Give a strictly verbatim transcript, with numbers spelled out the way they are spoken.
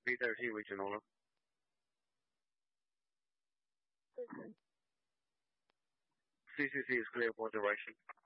B thirty regional. C C C is clear for direction.